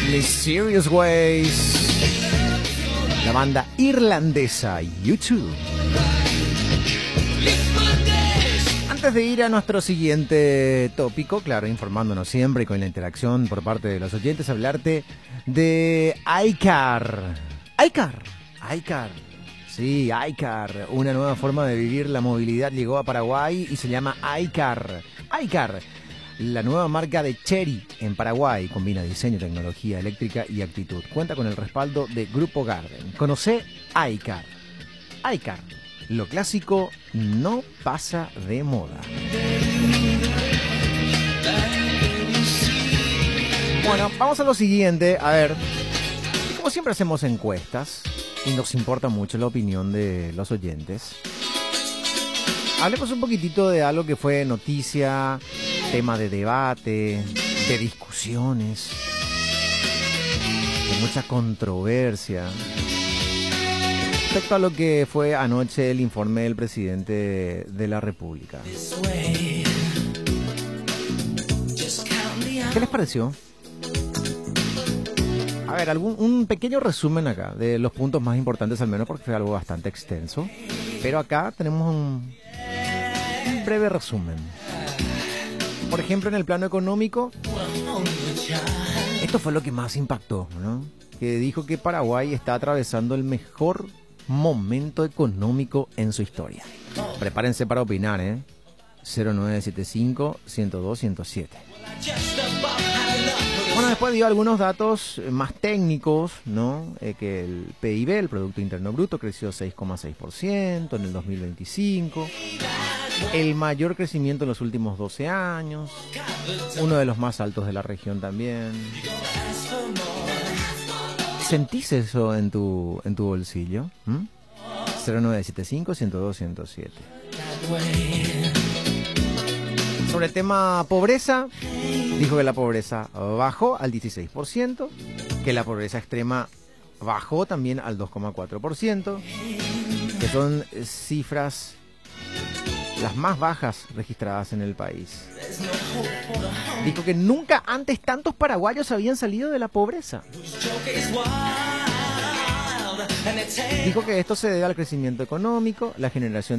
Mysterious Ways, la banda irlandesa U2. Antes de ir a nuestro siguiente tópico, claro, informándonos siempre y con la interacción por parte de los oyentes, hablarte de iCar. iCar. Sí, iCar, una nueva forma de vivir la movilidad llegó a Paraguay y se llama iCar. iCar, la nueva marca de Chery en Paraguay, combina diseño, tecnología eléctrica y actitud. Cuenta con el respaldo de Grupo Garden. Conoce iCar. iCar, lo clásico no pasa de moda. Bueno, vamos a lo siguiente. A ver, como siempre hacemos encuestas y nos importa mucho la opinión de los oyentes. Hablemos un poquitito de algo que fue noticia, tema de debate, de discusiones, de mucha controversia, respecto a lo que fue anoche el informe del presidente de la República. ¿Qué les pareció? A ver, un pequeño resumen acá de los puntos más importantes, al menos porque fue algo bastante extenso. Pero acá tenemos un breve resumen. Por ejemplo, en el plano económico, esto fue lo que más impactó, ¿no? Que dijo que Paraguay está atravesando el mejor momento económico en su historia. Prepárense para opinar, 0975-102-107. Bueno, después dio algunos datos más técnicos, ¿no? Que el PIB, el Producto Interno Bruto, creció 6,6% en el 2025. El mayor crecimiento en los últimos 12 años. Uno de los más altos de la región también. ¿Sentís eso en tu bolsillo? 0975-102-107. Sobre el tema pobreza, dijo que la pobreza bajó al 16%, que la pobreza extrema bajó también al 2,4%, que son cifras las más bajas registradas en el país. Dijo que nunca antes tantos paraguayos habían salido de la pobreza. Dijo que esto se debe al crecimiento económico, la generación